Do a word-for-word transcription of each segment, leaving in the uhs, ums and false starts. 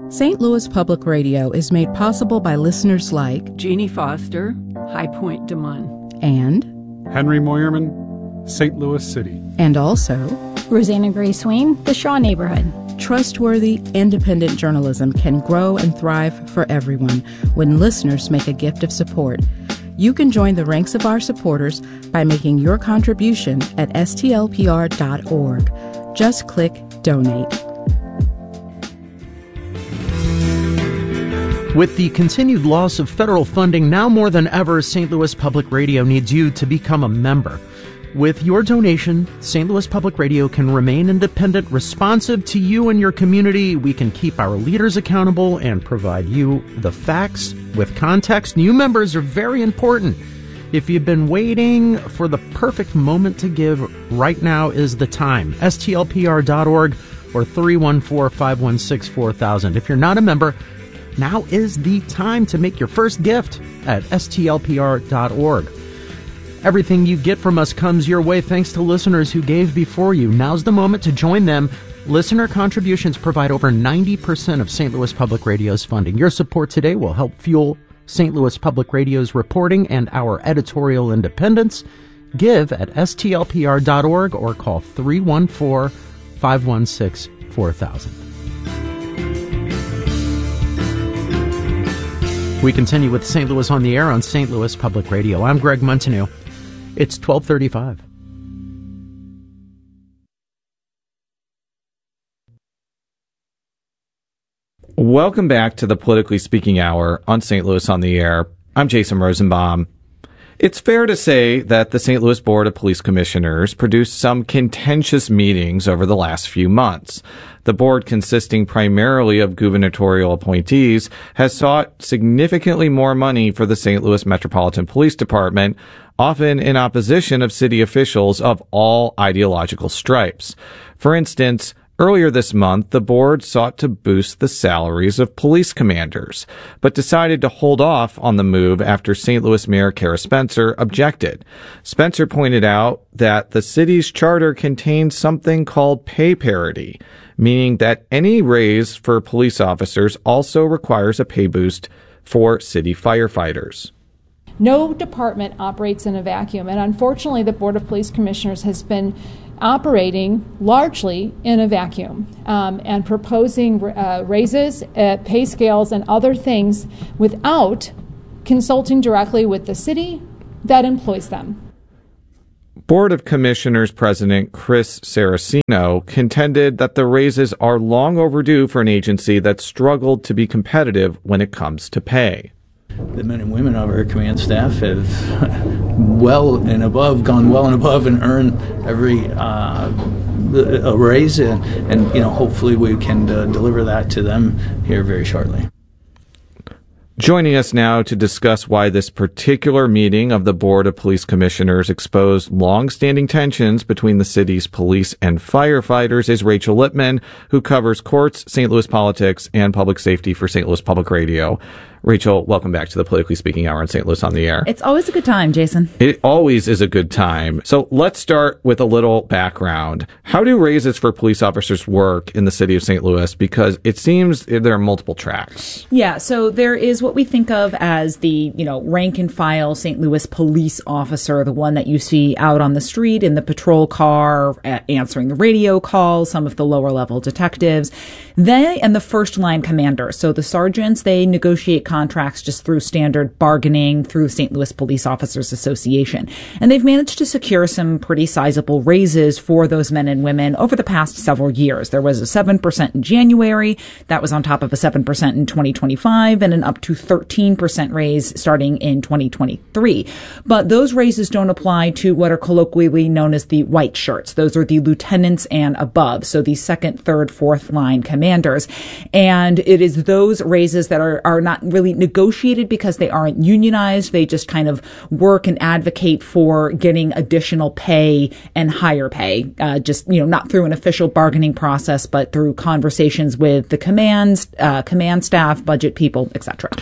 Saint Louis Public Radio is made possible by listeners like Jeannie Foster, High Point, Des Moines, and Henry Moyerman, Saint Louis City, and also Rosanna Gray Swain, the Shaw Neighborhood. Trustworthy, independent journalism can grow and thrive for everyone when listeners make a gift of support. You can join the ranks of our supporters by making your contribution at S T L P R dot org. Just click Donate. With the continued loss of federal funding, now more than ever, Saint Louis Public Radio needs you to become a member. With your donation, Saint Louis Public Radio can remain independent, responsive to you and your community. We can keep our leaders accountable and provide you the facts with context. New members are very important. If you've been waiting for the perfect moment to give, right now is the time. S T L P R dot org or three one four, five one six, four thousand. If you're not a member, now is the time to make your first gift at S T L P R dot org. Everything you get from us comes your way thanks to listeners who gave before you. Now's the moment to join them. Listener contributions provide over ninety percent of Saint Louis Public Radio's funding. Your support today will help fuel Saint Louis Public Radio's reporting and our editorial independence. Give at S T L P R dot org or call three one four, five one six, four thousand. We continue with Saint Louis on the Air on Saint Louis Public Radio. I'm Greg Montanew. It's twelve thirty-five. Welcome back to the Politically Speaking Hour on Saint Louis on the Air. I'm Jason Rosenbaum. It's fair to say that the Saint Louis Board of Police Commissioners produced some contentious meetings over the last few months. The board, consisting primarily of gubernatorial appointees, has sought significantly more money for the Saint Louis Metropolitan Police Department, often in opposition of city officials of all ideological stripes. For instance, earlier this month, the board sought to boost the salaries of police commanders, but decided to hold off on the move after Saint Louis Mayor Kara Spencer objected. Spencer pointed out that the city's charter contains something called pay parity, meaning that any raise for police officers also requires a pay boost for city firefighters. No department operates in a vacuum, and unfortunately the Board of Police Commissioners has been operating largely in a vacuum um, and proposing uh, raises, uh, pay scales, and other things without consulting directly with the city that employs them. Board of Commissioners President Chris Saraceno contended that the raises are long overdue for an agency that struggled to be competitive when it comes to pay. The men and women of our command staff have well and above, gone well and above and earned every uh, a raise, and, and you know hopefully we can uh, deliver that to them here very shortly. Joining us now to discuss why this particular meeting of the Board of Police Commissioners exposed long-standing tensions between the city's police and firefighters is Rachel Lippman, who covers courts, Saint Louis politics, and public safety for Saint Louis Public Radio. Rachel, welcome back to the Politically Speaking Hour on Saint Louis on the Air. It's always a good time, Jason. It always is a good time. So let's start with a little background. How do raises for police officers work in the city of Saint Louis? Because it seems there are multiple tracks. Yeah, so there is what we think of as the, you know, rank and file Saint Louis police officer, the one that you see out on the street in the patrol car, uh, answering the radio calls, some of the lower level detectives. They and the first line commander. So the sergeants, they negotiate contracts just through standard bargaining through Saint Louis Police Officers Association. And they've managed to secure some pretty sizable raises for those men and women over the past several years. There was a seven percent in January. That was on top of a seven percent in twenty twenty-five and an up to thirteen percent raise starting in twenty twenty-three. But those raises don't apply to what are colloquially known as the white shirts. Those are the lieutenants and above. So the second, third, fourth line commanders. And it is those raises that are, are not really negotiated because they aren't unionized. They just kind of work and advocate for getting additional pay and higher pay, uh, just, you know, not through an official bargaining process, but through conversations with the commands, uh, command staff, budget people, et cetera.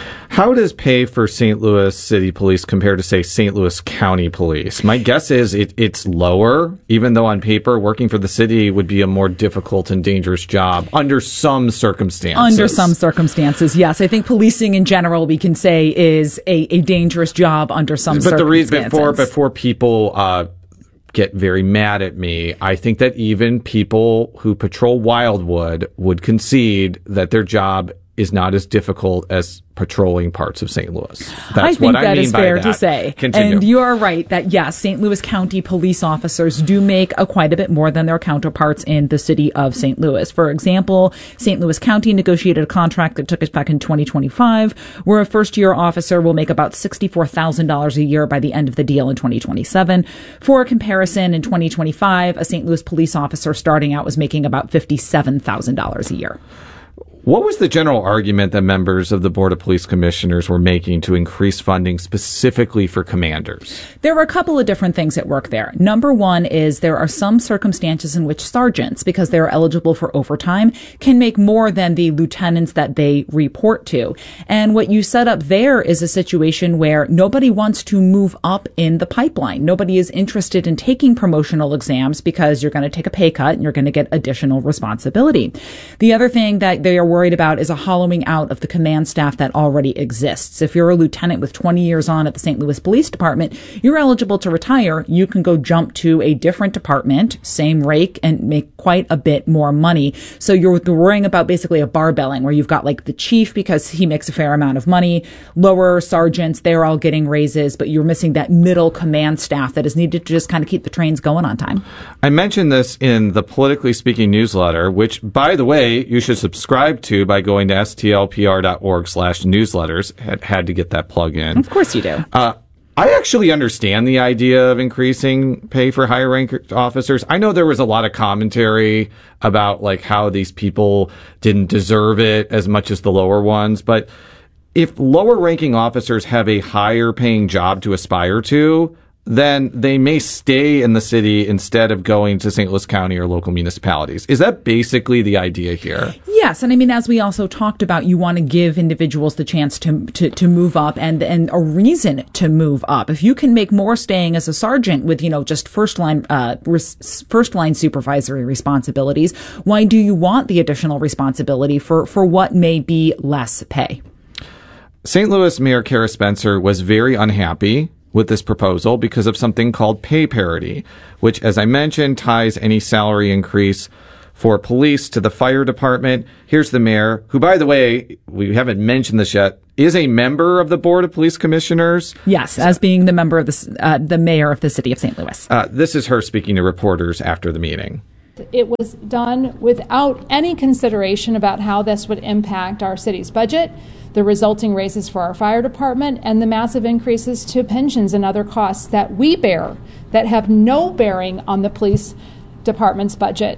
How does pay for Saint Louis City Police compare to, say, Saint Louis County Police? My guess is it, it's lower, even though on paper working for the city would be a more difficult and dangerous job under some circumstances. Under some circumstances, yes. I think policing in general, we can say, is a, a dangerous job under some but circumstances. The reason before before people uh, get very mad at me, I think that even people who patrol Wildwood would concede that their job is not as difficult as patrolling parts of Saint Louis. That's I think what I that mean is by fair that. to say. Continue. And you are right that, yes, Saint Louis County police officers do make a quite a bit more than their counterparts in the city of Saint Louis. For example, Saint Louis County negotiated a contract that took effect in twenty twenty-five, where a first-year officer will make about sixty-four thousand dollars a year by the end of the deal in twenty twenty-seven. For comparison, in twenty twenty-five, a Saint Louis police officer starting out was making about fifty-seven thousand dollars a year. What was the general argument that members of the Board of Police Commissioners were making to increase funding specifically for commanders? There were a couple of different things at work there. Number one is there are some circumstances in which sergeants, because they are eligible for overtime, can make more than the lieutenants that they report to. And what you set up there is a situation where nobody wants to move up in the pipeline. Nobody is interested in taking promotional exams because you're going to take a pay cut and you're going to get additional responsibility. The other thing that they are worried about is a hollowing out of the command staff that already exists. If you're a lieutenant with twenty years on at the Saint Louis Police Department, you're eligible to retire. You can go jump to a different department, same rake, and make quite a bit more money. So you're worrying about basically a barbelling where you've got like the chief because he makes a fair amount of money, lower sergeants, they're all getting raises, but you're missing that middle command staff that is needed to just kind of keep the trains going on time. I mentioned this in the Politically Speaking newsletter, which, by the way, you should subscribe to by going to stlpr.org slash newsletters. Had, had to get that plug in. Of course you do. Uh, I actually understand the idea of increasing pay for higher ranked officers. I know there was a lot of commentary about like how these people didn't deserve it as much as the lower ones, but if lower ranking officers have a higher paying job to aspire to, then they may stay in the city instead of going to Saint Louis County or local municipalities. Is that basically the idea here? Yes. And I mean, as we also talked about, you want to give individuals the chance to, to, to move up and, and a reason to move up. If you can make more staying as a sergeant with, you know, just first line, uh, res- first line supervisory responsibilities, why do you want the additional responsibility for, for what may be less pay? Saint Louis Mayor Kara Spencer was very unhappy with this proposal because of something called pay parity, which, as I mentioned, ties any salary increase for police to the fire department. Here's the mayor, who, by the way, we haven't mentioned this yet, is a member of the Board of Police Commissioners. Yes, as being the member of the, uh, the mayor of the city of Saint Louis. Uh, this is her speaking to reporters after the meeting. It was done without any consideration about how this would impact our city's budget, the resulting raises for our fire department, and the massive increases to pensions and other costs that we bear that have no bearing on the police department's budget.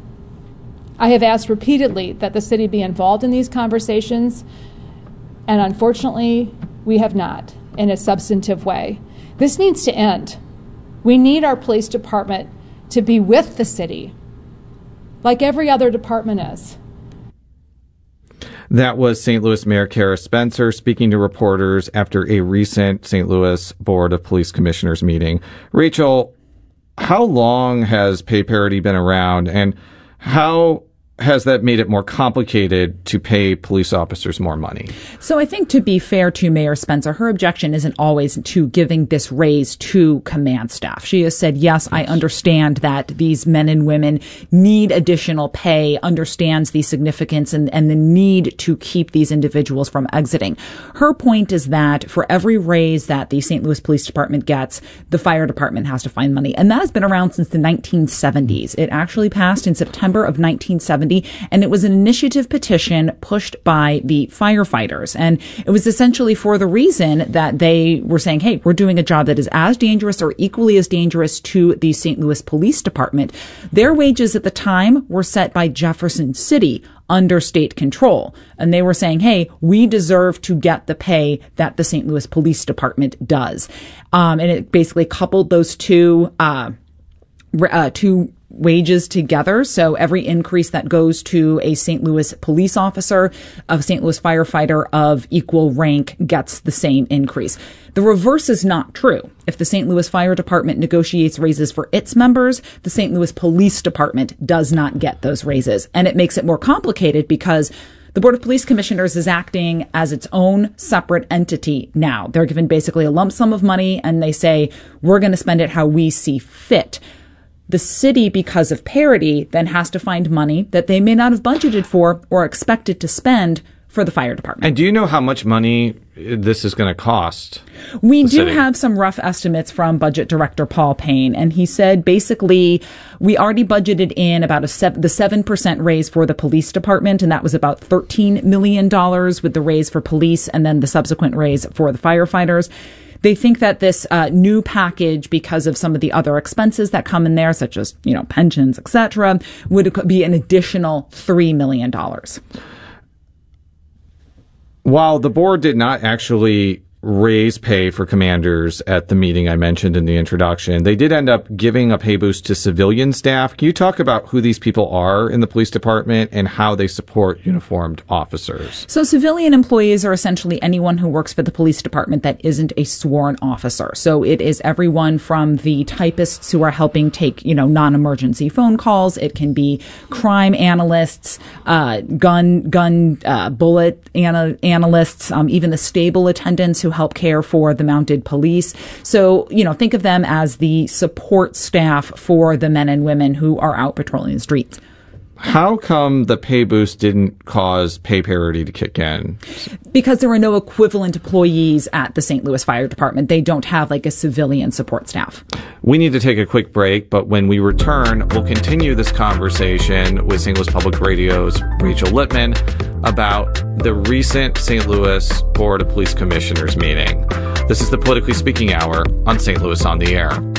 I have asked repeatedly that the city be involved in these conversations, and unfortunately, we have not in a substantive way. This needs to end. We need our police department to be with the city, like every other department is. That was Saint Louis Mayor Kara Spencer speaking to reporters after a recent Saint Louis Board of Police Commissioners meeting. Rachel, how long has pay parity been around, and how has that made it more complicated to pay police officers more money? So I think, to be fair to Mayor Spencer, her objection isn't always to giving this raise to command staff. She has said, yes, I understand that these men and women need additional pay, understands the significance and, and the need to keep these individuals from exiting. Her point is that for every raise that the Saint Louis Police Department gets, the fire department has to find money. And that has been around since the nineteen seventies. It actually passed in September of nineteen seventy. And it was an initiative petition pushed by the firefighters. And it was essentially for the reason that they were saying, hey, we're doing a job that is as dangerous or equally as dangerous to the Saint Louis Police Department. Their wages at the time were set by Jefferson City under state control. And they were saying, hey, we deserve to get the pay that the Saint Louis Police Department does. Um, and it basically coupled those two, uh, uh, two wages together. So every increase that goes to a Saint Louis police officer, a Saint Louis firefighter of equal rank gets the same increase. The reverse is not true. If the Saint Louis Fire Department negotiates raises for its members, the Saint Louis Police Department does not get those raises. And it makes it more complicated because the Board of Police Commissioners is acting as its own separate entity now. They're given basically a lump sum of money and they say, we're going to spend it how we see fit. The city, because of parity, then has to find money that they may not have budgeted for or expected to spend for the fire department. And do you know how much money this is going to cost? We do city? have some rough estimates from Budget Director Paul Payne, and he said basically we already budgeted in about a seven, the seven percent raise for the police department, and that was about thirteen million dollars with the raise for police and then the subsequent raise for the firefighters. They think that this uh, new package, because of some of the other expenses that come in there, such as, you know, pensions, et cetera, would be an additional three million dollars. While the board did not actually raise pay for commanders at the meeting I mentioned in the introduction, they did end up giving a pay boost to civilian staff. Can you talk about who these people are in the police department and how they support uniformed officers? So civilian employees are essentially anyone who works for the police department that isn't a sworn officer. So it is everyone from the typists who are helping take, you know, non-emergency phone calls. It can be crime analysts, uh, gun, gun, uh, bullet ana- analysts, um, even the stable attendants who help care for the mounted police. So, you know, think of them as the support staff for the men and women who are out patrolling the streets. How come the pay boost didn't cause pay parity to kick in? Because there are no equivalent employees at the Saint Louis Fire Department. They don't have like a civilian support staff. We need to take a quick break, but when we return, we'll continue this conversation with Saint Louis Public Radio's Rachel Lippman about the recent Saint Louis Board of Police Commissioners meeting. This is the Politically Speaking Hour on Saint Louis on the Air.